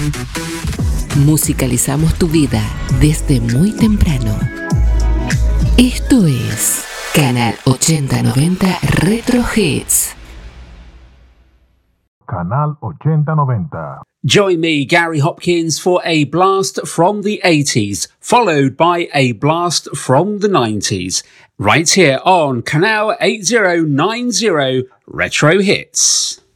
Musicalizamos tu vida desde muy temprano. Esto es Canal 8090 Retro Hits. Canal 8090. Join me, Gary Hopkins, for a blast from the 80s, followed by a blast from the 90s, right here on Canal 8090 Retro Hits.